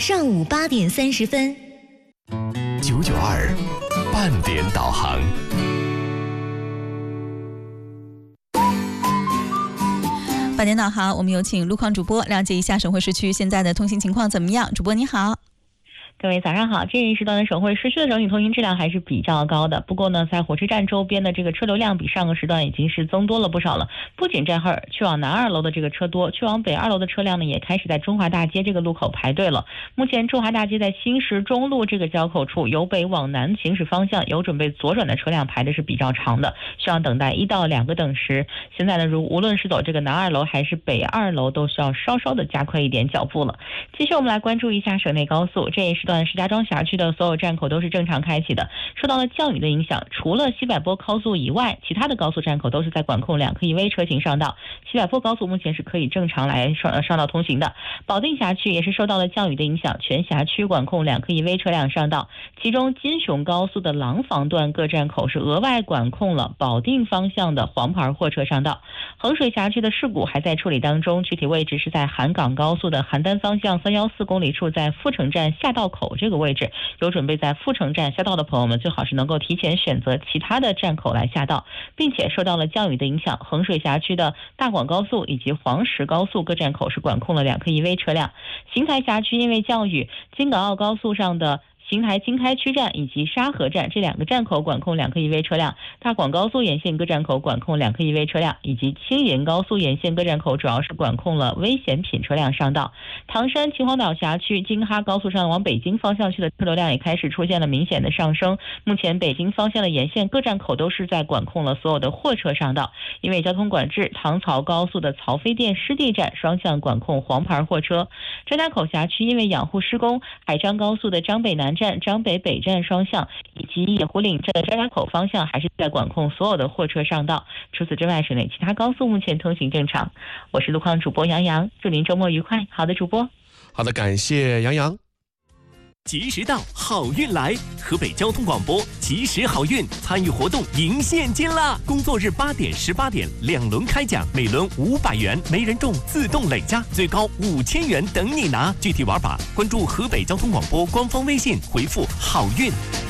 上午8点30分。 992半点导航。 半点导航，我们有请路况主播了解一下省会市区现在的通行情况怎么样？主播你好。 各位早上好，这一时段的省会市区的整体通行质量还是比较高的。不过呢，在火车站周边的这个车流量比上个时段已经是增多了不少了。不仅这会儿去往南2楼的这个车多，去往北2楼的车辆呢也开始在中华大街这个路口排队了。目前中华大街在新石中路这个交口处，由北往南行驶方向有准备左转的车辆排的是比较长的，需要等待1到2个等时。现在呢，无论是走这个南2楼还是北2楼，都需要稍稍的加快一点脚步了。继续我们来关注一下省内高速，这一时段石家庄辖区的所有站口都是正常开启的。受到了降雨的影响，除了西柏坡高速以外，其他的高速站口都是在管控2科1V车型上道。西柏坡高速目前是可以正常来上道通行的。保定辖区也是受到了降雨的影响，全辖区管控2科1V车辆上道。其中金雄高速的廊坊段各站口是额外管控了保定方向的黄牌货车上道。衡水辖区的事故还在处理当中，具体位置是在韩港高速的邯郸方向314公里处，在阜成站下道口这个位置，有准备在阜成站下道的朋友们最好是能够提前选择其他的站口来下道。并且受到了降雨的影响，衡水辖区的大广高速以及黄石高速各站口是管控了2科1V车辆。邢台辖区因为降雨，京港澳高速上的邢台经开区站以及沙河站这2个站口管控2科1V车辆，大广高速沿线各站口管控2科1V车辆，以及青银高速沿线各站口主要是管控了危险品车辆上道。唐山秦皇岛辖区京哈高速上往北京方向去的车流量也开始出现了明显的上升，目前北京方向的沿线各站口都是在管控了所有的货车上道。因为交通管制，唐曹高速的曹妃甸湿地站双向管控黄牌货车。张家口辖区因为养护施工，海张高速的张北南站、张北北站双向以及野湖岭站的张家口方向还是在管控所有的货车上道。除此之外，省内其他高速目前通行正常。我是路况主播杨洋，祝您周末愉快。好的，主播。 好的，感谢杨洋。 及时到，好运来！河北交通广播及时好运参与活动赢现金啦！工作日8点、18点2轮开奖，每轮500元，没人中自动累加，最高5000元等你拿。具体玩法关注河北交通广播官方微信，回复好运。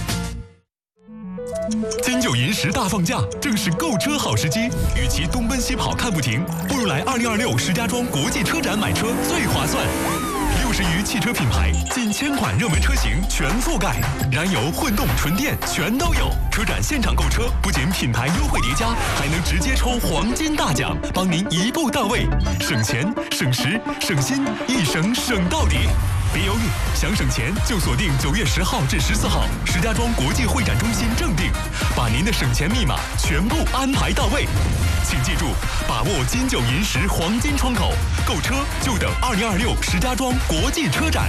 金九银10大放假，正是购车好时机。与其东奔西跑看不停，不如来2026石家庄国际车展买车最划算。60余汽车品牌，近1000款热门车型全覆盖，燃油、混动、纯电全都有。车展现场购车，不仅品牌优惠叠加，还能直接抽黄金大奖，帮您一步到位，省钱、省时、省心，一省省到底。别犹豫，想省钱就锁定9月10号至14号石家庄国际会展中心正定，把您的省钱密码全部安排到位。请记住，把握金九银10黄金窗口，购车就等2026石家庄国际车展。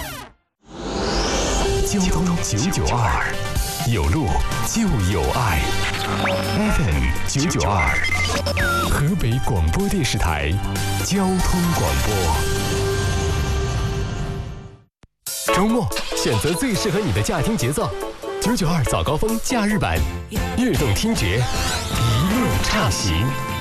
交通992，有路就有爱。FM 992，河北广播电视台交通广播。周末选择最适合你的驾听节奏，992早高峰假日版，悦动听觉，一路畅行。